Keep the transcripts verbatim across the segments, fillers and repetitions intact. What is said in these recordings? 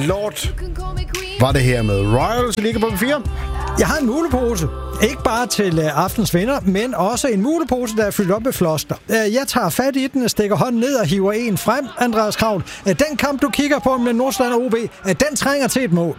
Lord var det her med Royals i Liga på fire. Jeg har en mulepose. Ikke bare til uh, aftens venner, men også en mulepose, der er fyldt op med floster. Uh, jeg tager fat i den, stikker hånden ned og hiver en frem, Andreas Kraul. Uh, den kamp, du kigger på med Nordsjælland og O B, uh, den trænger til et mål.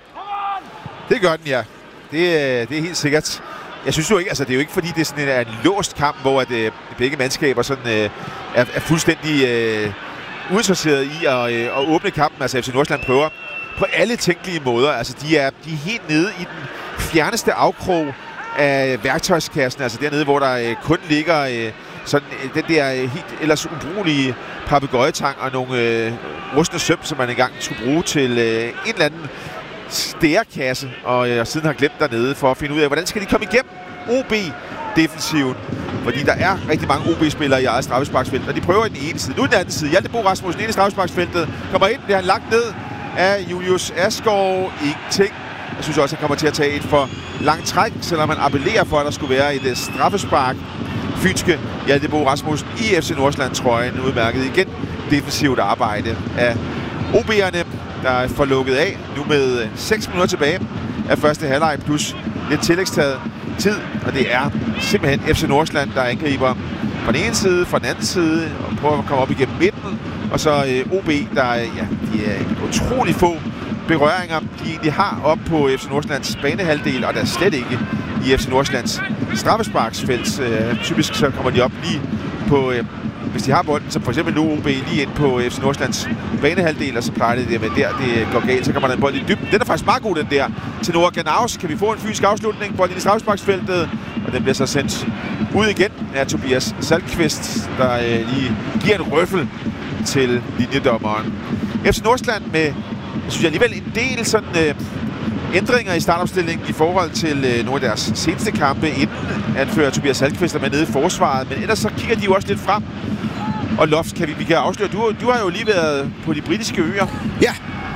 Det gør den, ja. Det, det er helt sikkert. Jeg synes jo ikke, altså det er jo ikke fordi, det er sådan en, en låst kamp, hvor at, uh, begge mandskaber sådan, uh, er, er fuldstændig uh, uinteresseret i at, uh, at åbne kampen. Altså F C Nordsjælland prøver på alle tænkelige måder. Altså de er, de er helt nede i den fjerneste afkrog af værktøjskassen, altså dernede, hvor der øh, kun ligger øh, sådan øh, den der øh, helt ellers ubrugelige papegøjetang og nogle øh, rustne søm, som man engang skulle bruge til øh, en eller anden stærekasse, og øh, siden har glemt dernede for at finde ud af, hvordan skal de komme igennem O B-defensiven, fordi der er rigtig mange O B-spillere i eget straffesparksfelt, og de prøver i den ene side. Nu i den anden side, Hjalte Bo Rasmussen inde i straffesparksfeltet, kommer ind, bliver han lagt ned af Julius Asgaard, ingenting. Jeg synes også, at han kommer til at tage et for langt træk, selvom man appellerer for, at der skulle være et straffespark. Fynske Hjalte Bo Rasmussen i F C Nordsjælland-trøjen udmærket igen. Defensivt arbejde af O B'erne, der får lukket af nu med seks minutter tilbage af første halvleg plus lidt tillægstaget tid. Og det er simpelthen F C Nordsjælland, der angriber fra den ene side, fra den anden side og prøver at komme op igennem midten. Og så øh, O B, der ja, de er utrolig få berøringer, de egentlig har op på F C Nordsjællands banehalvdel, og der er slet ikke i F C Nordsjællands straffesparksfelt. Øh, typisk så kommer de op lige på, øh, hvis de har bolden, som for eksempel nu O B, lige ind på F C Nordsjællands banehalvdel, og så plejer det, men der det går galt, så kommer der en bold i dybden. Den er faktisk meget god, den der. Til Noah Ganaus kan vi få en fysisk afslutning, bold i straffesparksfeltet, og den bliver så sendt ud igen af Tobias Saltqvist, der øh, lige giver en røffel til linjedommeren. F C Nordsjælland med, jeg synes alligevel, en del sådan, øh, ændringer i startopstillingen i forhold til øh, nogle af deres seneste kampe, inden anfører Tobias Saltqvist er med nede i forsvaret. Men ellers så kigger de jo også lidt frem. Og Loft, kan vi, vi kan afsløre, du, du har jo lige været på de britiske øer. Ja.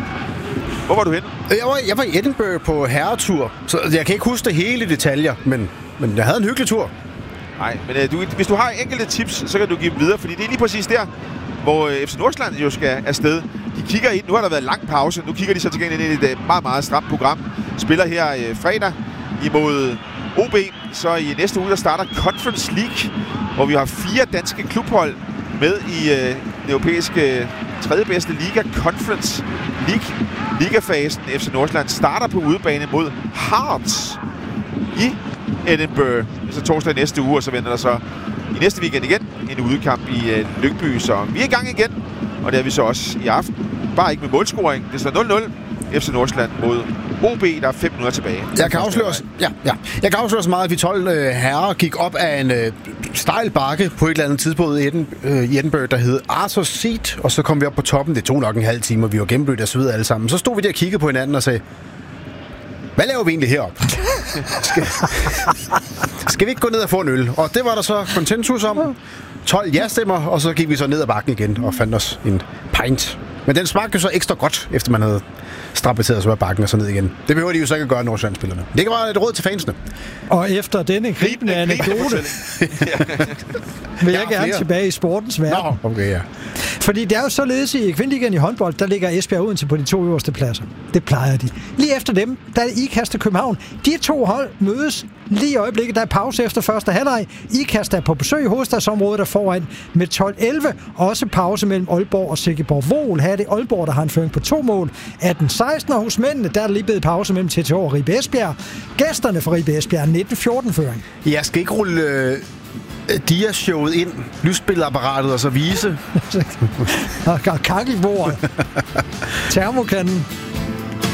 Hvor var du henne? Jeg var, jeg var i Edinburgh på herretur, så jeg kan ikke huske det hele i detaljer, men, men jeg havde en hyggelig tur. Nej, men øh, du, hvis du har enkelte tips, så kan du give dem videre, fordi det er lige præcis der, hvor øh, F C Nordsjælland jo skal afsted. De kigger ind, nu har der været lang pause, nu kigger de så til gengæld ind i et meget, meget stramt program. Spiller her øh, fredag imod O B, så i næste uge der starter Conference League, hvor vi har fire danske klubhold med i øh, den europæiske tredje bedste liga, Conference League. Ligafasen F C Nordsjælland starter på udebane mod Hearts i Edinburgh. Så torsdag næste uge, og så venter der så i næste weekend igen en udekamp i øh, Lyngby. Så vi er i gang igen, og det er vi så også i aften. Bare ikke med målscoring. Det står nul nul. F C Nordsjælland mod O B, der er fem minutter tilbage. Jeg kan afsløre os, ja, ja. Jeg kan afsløre så meget, at vi tolv øh, herrer gik op af en øh, stejl bakke på et eller andet tidspunkt i, Eden, øh, i Edinburgh, der hed Arthur's Seat, og så kom vi op på toppen. Det tog nok en halv time, og vi var gennemblødt og så videre alle sammen. Så stod vi der og kiggede på hinanden og sagde, hvad laver vi egentlig heroppe? skal, skal vi ikke gå ned og få en øl? Og det var der så konsensus om. tolv ja-stemmer, og så gik vi så ned ad bakken igen og fandt os en pint. Men den smagte jo så ekstra godt, efter man havde strapateret sig af bakken og så ned igen. Det behøver de jo så ikke at gøre, Nordsjælland-spillerne. Det kan være et råd til fansene. Og efter denne gribende anekdote vil jeg gerne tilbage i sportens verden. Nå, okay, ja. Fordi det er jo således i Kvindeliggen i håndbold, der ligger Esbjerg Odense på de to øverste pladser. Det plejer de. Lige efter dem, der er Ikast og København. De to hold mødes lige i øjeblikket. Der er pause efter første halvleg. Ikast er på besøg i hovedstadsområdet der foran med tolv elleve. Også pause mellem Aalborg og Silkeborg-Voel. Her er det Aalborg, der har en føring på to mål. atten seksten, og hos mændene, der er der lige blevet pause mellem T T H og Ribe Esbjerg. Gæsterne for Ribe Esbjerg nitten fjorten føring. Jeg skal ikke rulle øh, Dia-showet ind, lysspillerapparatet og så vise. Og kakkelbordet. Termokanden.